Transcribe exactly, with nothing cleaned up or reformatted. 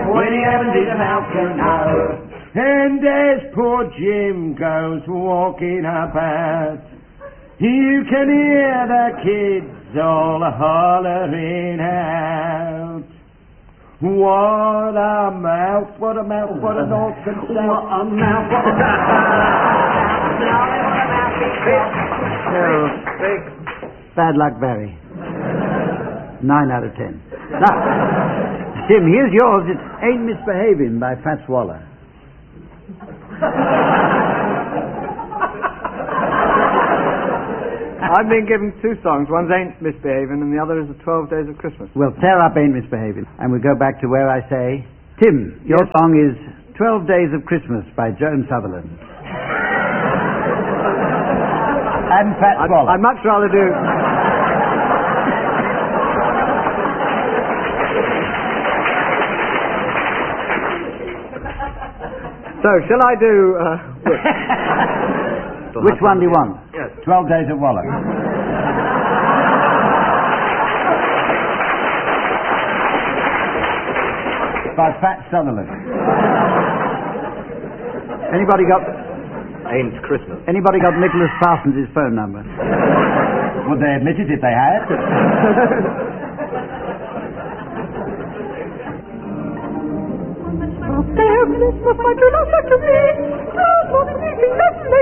when he haven't his mouth can know. And as poor Jim goes walking about, you can hear the kids all hollering out. What a mouth, what a mouth, what a north and south. What a mouth, what a mouth. Bad luck, Barry. Nine out of ten. Now, Tim, here's yours. It's Ain't Misbehaving by Fats Waller. I've been given two songs. One's Ain't Misbehaving and the other is The twelve Days of Christmas. Well, tear up Ain't Misbehaving. And we go back to where I say, Tim, your yes. song is twelve Days of Christmas by Joan Sutherland. And Fats I'd, Waller. I'd much rather do... So, shall I do... Uh, which one do you want? Yes. Twelve Days of Waller. By Fats Sutherland. Anybody got... Ain't Christmas. Anybody got Nicholas Parsons' phone number? Would they admit it if they had? Christmas, my true love, to me.